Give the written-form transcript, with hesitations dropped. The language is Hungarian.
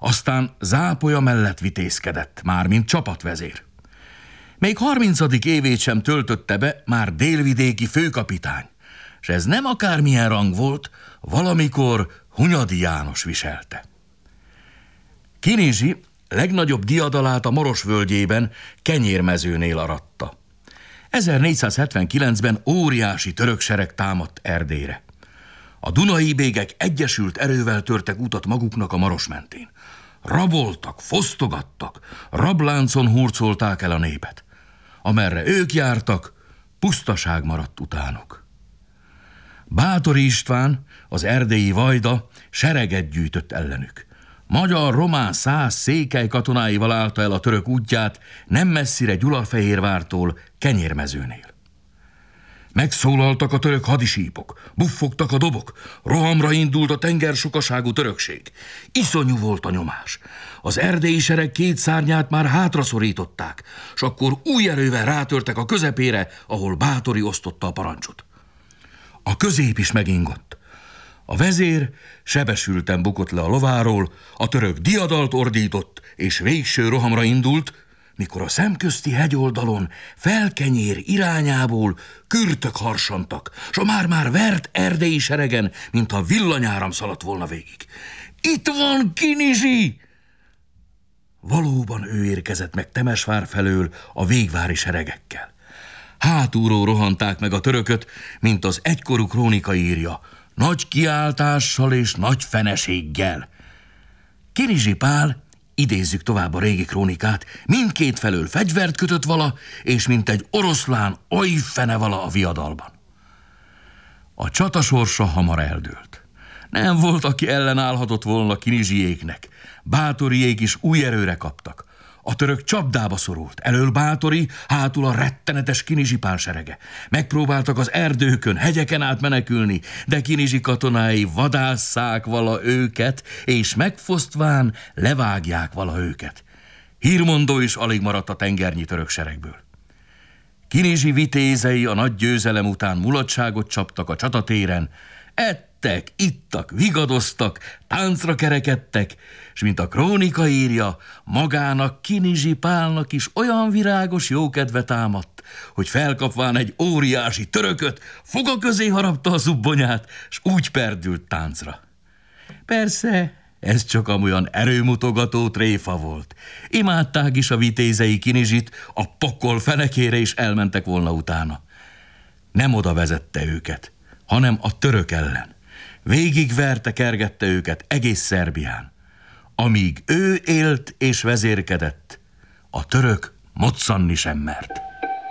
aztán zápolya mellett vitézkedett, már mint csapatvezér. Még 30. évét sem töltötte be, már délvidéki főkapitány, s ez nem akármilyen rang volt, valamikor Hunyadi János viselte. Kinizsi legnagyobb diadalát a Maros völgyében, Kenyérmezőnél aratta. 1479-ben óriási török sereg támadt Erdélyre. A dunai bégek egyesült erővel törtek utat maguknak a Maros mentén. Raboltak, fosztogattak, rabláncon hurcolták el a népet. Amerre ők jártak, pusztaság maradt utánuk. Báthori István, az erdélyi vajda sereget gyűjtött ellenük. Magyar-román 100 székely katonáival állta el a török útját, nem messzire Gyulafehérvártól, Kenyérmezőnél. Megszólaltak a török hadisípok, buffogtak a dobok, rohamra indult a tengersokaságú törökség. Iszonyú volt a nyomás. Az erdélyi sereg 2 szárnyát már hátraszorították, s akkor új erővel rátörtek a közepére, ahol Báthori osztotta a parancsot. A közép is megingott. A vezér sebesülten bukott le a lováról, a török diadalt ordított, és végső rohamra indult, mikor a szemközti hegyoldalon Felkenyér irányából kürtök harsantak, s a már-már vert erdélyi seregen, mintha villanyáram szaladt volna végig. Itt van Kinizsi! Valóban ő érkezett meg Temesvár felől a végvári seregekkel. Hátulról rohanták meg a törököt, mint az egykorú krónika írja, nagy kiáltással és nagy feneséggel. Kinizsi Pál, idézzük tovább a régi krónikát, mindkét felől fegyvert kötött vala, és mint egy oroszlán olyfene vala a viadalban. A csata sorsa hamar eldőlt. Nem volt, aki ellenállhatott volna Kinizsiéknek. Báthoriék is új erőre kaptak. A török csapdába szorult, elől Báthori, hátul a rettenetes Kinizsi Pál serege. Megpróbáltak az erdőkön, hegyeken át menekülni, de Kinizsi katonái vadásszák vala őket, és megfosztván levágják vala őket. Hírmondó is alig maradt a tengernyi török seregből. Kinizsi vitézei a nagy győzelem után mulatságot csaptak a csatatéren, ettek, ittak, vigadoztak, táncra kerekedtek, és mint a krónika írja, magának Kinizsi Pálnak is olyan virágos jókedve támadt, hogy felkapván egy óriási törököt, foga közé harapta a zubbonyát, és úgy perdült táncra. Persze, ez csak amolyan erőmutogató tréfa volt. Imádták is a vitézei Kinizsit, a pokol fenekére is elmentek volna utána. Nem oda vezette őket, hanem a török ellen. Végigverte, kergette őket egész Szerbián. Amíg ő élt és vezérkedett, a török moccanni sem mert.